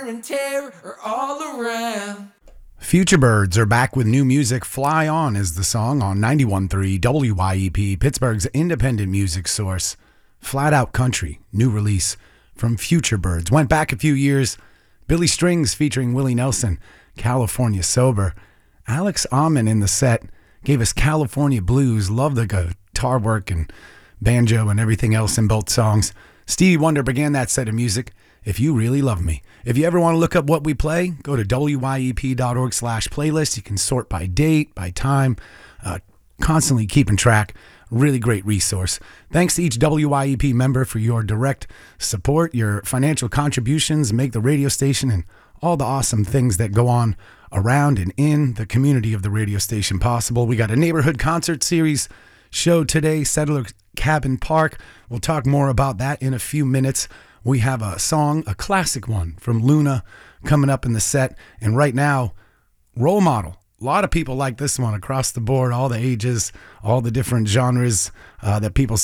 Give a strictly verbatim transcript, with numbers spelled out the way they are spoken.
wear and tear are all around. Future Birds are back with new music. Fly On is the song on ninety-one point three W Y E P, Pittsburgh's independent music source. Flat Out Country, new release from Future Birds. Went back a few years. Billy Strings featuring Willie Nelson, California Sober. Alex Amon in the set gave us California Blues. Love the guitar work and banjo and everything else in both songs. Stevie Wonder began that set of music, If You Really Love Me. If you ever want to look up what we play, go to W Y E P dot org slash playlist. You can sort by date, by time, uh, constantly keeping track. Really great resource. Thanks to each W Y E P member for your direct support. Your financial contributions make the radio station and all the awesome things that go on around and in the community of the radio station possible. We got a neighborhood concert series show today, Settler Cabin Park. We'll talk more about that in a few minutes. We have a song, a classic one from Luna coming up in the set. And right now, Role Model. A lot of people like this one across the board, all the ages, all the different genres uh, that people